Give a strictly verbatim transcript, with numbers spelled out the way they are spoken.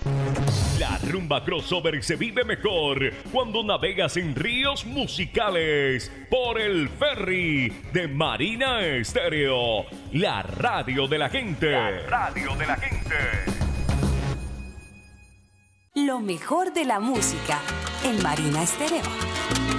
La rumba crossover se vive mejor cuando navegas en ríos musicales por el ferry de Marina Estéreo, la radio de la gente. La radio de la gente. Lo mejor de la música en Marina Estéreo.